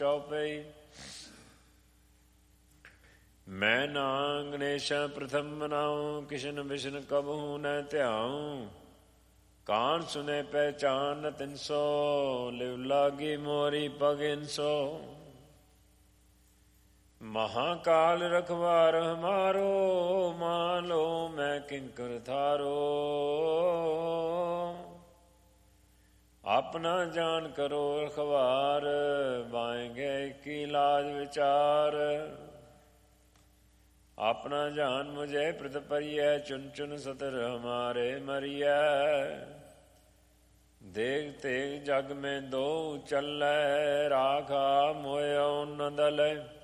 ਚੌਪਈ। ਮੈਂ ਨਾ ਗਣੇਸ਼ਾ ਪ੍ਰਥਮ ਮਨਾਉ, ਕਿਸ਼ਨ ਵਿਸ਼ਨ ਕਬਹੂ ਨ ਧਿਆਉ। ਕਾਨ ਸੁਨੇ ਪਹਿਚਾਨ ਨ ਤਿਨ ਸੋ, ਲਿਵ ਲਾਗੀ ਮੋਰੀ ਪਗਿਨ ਸੋ। ਮਹਾਕਾਲ ਰਖਵਾਰ ਹਮਾਰੋ, ਮਾਨ ਲੋ ਮੈਂ ਕਿੰਕਰ ਥਾਰੋ। ਆਪਣਾ ਜਾਨ ਕਰੋ ਰਖਵਾਰ, ਬਾਏਂਗੇ ਕੀ ਲਾਜ ਵਿਚਾਰ। ਆਪਣਾ ਜਾਨ ਮੁਝੇ ਪ੍ਰਤ ਪਰਿਐ, ਚੁਨ ਚੁਨ ਸਤਰ ਹਮਾਰੇ ਮਰਿਐ। ਦੇਖ ਤੇਗ ਜਗ ਮੈਂ ਦੋ ਚੱਲੈ, ਰਾਖਾ ਮੋਇਓ ਨ ਦਲੈ।